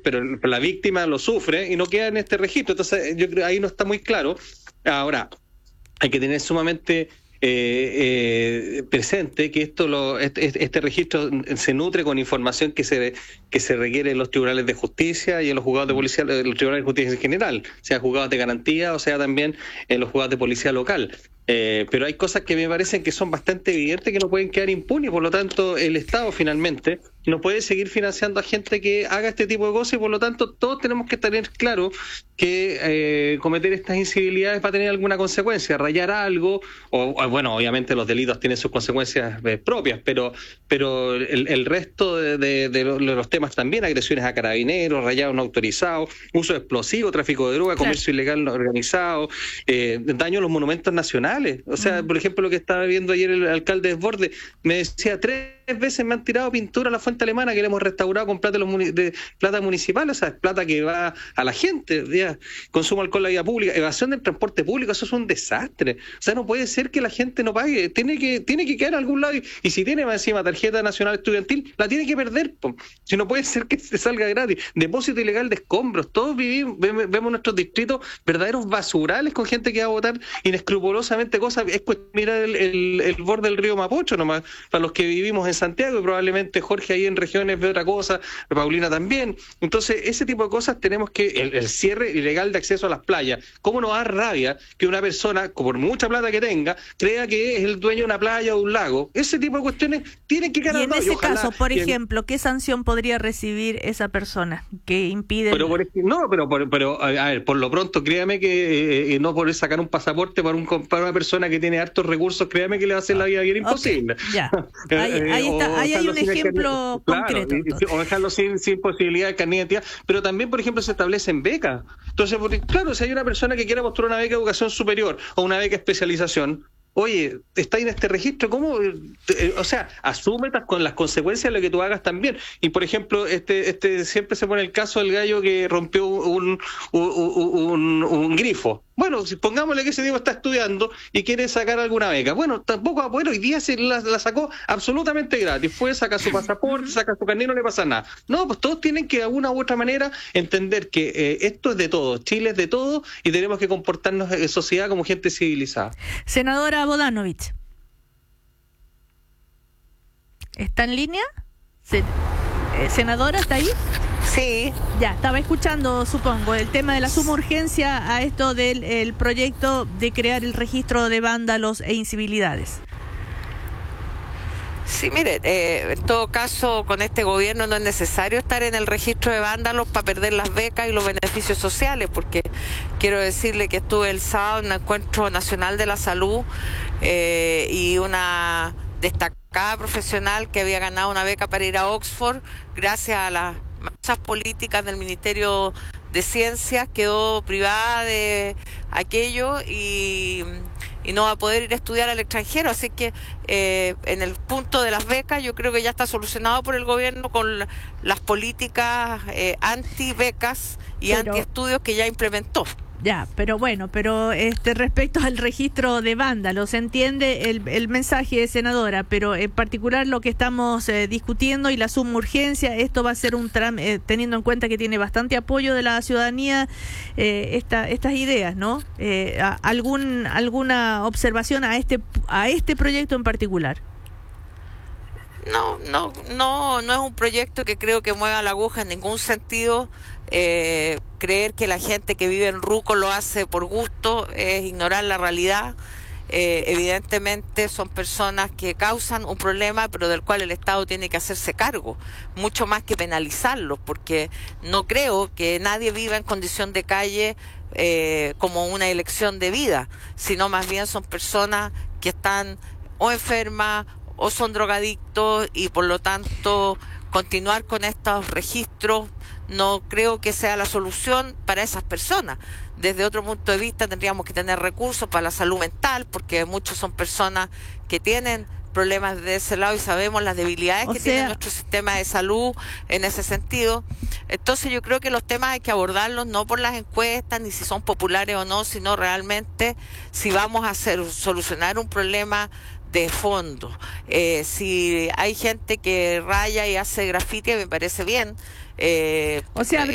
pero la víctima lo sufre y no queda en este registro. Entonces yo creo que ahí no está muy claro. Ahora, hay que tener sumamente presente que este registro se nutre con información que se requiere en los tribunales de justicia y en los juzgados de policía, en los tribunales de justicia en general, sea juzgados de garantía o sea también en los juzgados de policía local. Pero hay cosas que me parecen que son bastante evidentes que no pueden quedar impunes, por lo tanto el Estado finalmente no puede seguir financiando a gente que haga este tipo de cosas y por lo tanto todos tenemos que tener claro que cometer estas incivilidades va a tener alguna consecuencia, rayar algo, o bueno, obviamente los delitos tienen sus consecuencias propias, pero el resto de los temas también, agresiones a carabineros, rayados no autorizados, uso de explosivos, tráfico de droga, comercio ilegal no organizado, daño a los monumentos nacionales. O sea, por ejemplo, lo que estaba viendo ayer el alcalde Desbordes, me decía 3 veces me han tirado pintura a la fuente alemana que le hemos restaurado con plata de plata municipal, o sea, es plata que va a la gente, ya, consumo alcohol en la vía pública, evasión del transporte público, eso es un desastre. O sea, no puede ser que la gente no pague, tiene que quedar en algún lado y si tiene más encima tarjeta nacional estudiantil, la tiene que perder, po. Si no puede ser que se salga gratis. Depósito ilegal de escombros, todos vemos nuestros distritos verdaderos basurales con gente que va a votar inescrupulosamente cosas, es mirar el borde del río Mapocho nomás, para los que vivimos en Santiago y probablemente Jorge ahí en regiones ve otra cosa, Paulina también. Entonces, ese tipo de cosas tenemos que, el cierre ilegal de acceso a las playas, ¿cómo no da rabia que una persona, por mucha plata que tenga, crea que es el dueño de una playa o un lago? Ese tipo de cuestiones tienen que quedar. Y en ese caso, por ejemplo, ¿qué sanción podría recibir esa persona que impide? Pero a ver, por lo pronto, créame que no por sacar un pasaporte para una persona que tiene hartos recursos, créame que le va a hacer la vida bien imposible. Okay, ya. Ahí hay un ejemplo concreto. O dejarlo sin posibilidad de carnet de identidad, pero también, por ejemplo, se establecen becas. Entonces, claro, si hay una persona que quiera postular una beca de educación superior o una beca de especialización, oye, está en este registro, ¿cómo? O sea, asume con las consecuencias de lo que tú hagas también. Y, por ejemplo, siempre se pone el caso del gallo que rompió un grifo. Bueno, pongámosle que ese tipo está estudiando y quiere sacar alguna beca. Bueno, tampoco va a poder, hoy día se la sacó absolutamente gratis. Saca su pasaporte, saca su carnet y no le pasa nada. No, pues todos tienen que de alguna u otra manera entender que esto es de todos, Chile es de todos y tenemos que comportarnos en sociedad como gente civilizada. Senadora Bodanovich, ¿está en línea? Senadora, ¿está ahí? Sí. Ya, estaba escuchando, supongo, el tema de la suma urgencia a esto del proyecto de crear el registro de vándalos e incivilidades. Sí, mire, en todo caso, con este gobierno no es necesario estar en el registro de vándalos para perder las becas y los beneficios sociales, porque quiero decirle que estuve el sábado en un encuentro nacional de la salud y una destacada profesional que había ganado una beca para ir a Oxford gracias a las marchas políticas del Ministerio de Ciencias, quedó privada de aquello y no va a poder ir a estudiar al extranjero, así que en el punto de las becas yo creo que ya está solucionado por el gobierno con las políticas anti-becas y anti-estudios que ya implementó. Ya, pero bueno, respecto al registro de vándalos, se entiende el mensaje, senadora, pero en particular lo que estamos discutiendo y la suma urgencia, esto va a ser teniendo en cuenta que tiene bastante apoyo de la ciudadanía, estas ideas, ¿no? ¿Alguna observación a este proyecto en particular? No es un proyecto que creo que mueva la aguja en ningún sentido. Creer que la gente que vive en Ruco lo hace por gusto es ignorar la realidad. Evidentemente son personas que causan un problema, pero del cual el Estado tiene que hacerse cargo, mucho más que penalizarlos, porque no creo que nadie viva en condición de calle como una elección de vida, sino más bien son personas que están o enfermas o son drogadictos y por lo tanto continuar con estos registros no creo que sea la solución para esas personas. Desde otro punto de vista tendríamos que tener recursos para la salud mental, porque muchos son personas que tienen problemas de ese lado y sabemos las debilidades que tiene nuestro sistema de salud en ese sentido. Entonces yo creo que los temas hay que abordarlos no por las encuestas ni si son populares o no, sino realmente si vamos a solucionar un problema de fondo. Si hay gente que raya y hace grafiti, me parece bien.